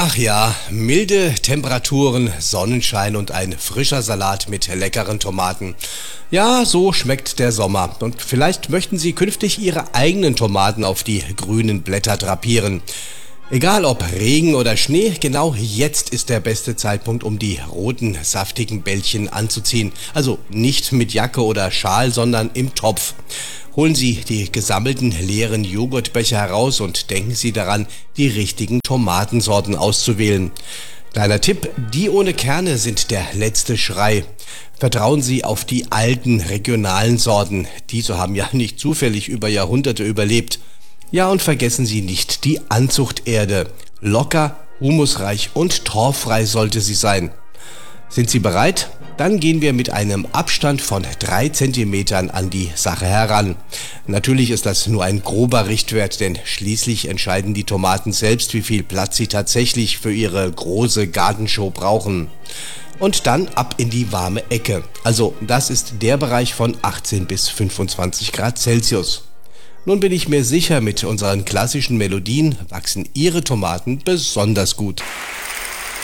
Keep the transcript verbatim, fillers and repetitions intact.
Ach ja, milde Temperaturen, Sonnenschein und ein frischer Salat mit leckeren Tomaten. Ja, so schmeckt der Sommer. Und vielleicht möchten Sie künftig Ihre eigenen Tomaten auf die grünen Blätter drapieren. Egal ob Regen oder Schnee, genau jetzt ist der beste Zeitpunkt, um die roten, saftigen Bällchen anzuziehen. Also nicht mit Jacke oder Schal, sondern im Topf. Holen Sie die gesammelten leeren Joghurtbecher heraus und denken Sie daran, die richtigen Tomatensorten auszuwählen. Kleiner Tipp, die ohne Kerne sind der letzte Schrei. Vertrauen Sie auf die alten regionalen Sorten. Diese haben ja nicht zufällig über Jahrhunderte überlebt. Ja, und vergessen Sie nicht die Anzuchterde. Locker, humusreich und torffrei sollte sie sein. Sind Sie bereit? Dann gehen wir mit einem Abstand von drei Zentimetern an die Sache heran. Natürlich ist das nur ein grober Richtwert, denn schließlich entscheiden die Tomaten selbst, wie viel Platz sie tatsächlich für ihre große Gartenshow brauchen. Und dann ab in die warme Ecke. Also das ist der Bereich von achtzehn bis fünfundzwanzig Grad Celsius. Nun bin ich mir sicher, mit unseren klassischen Melodien wachsen Ihre Tomaten besonders gut.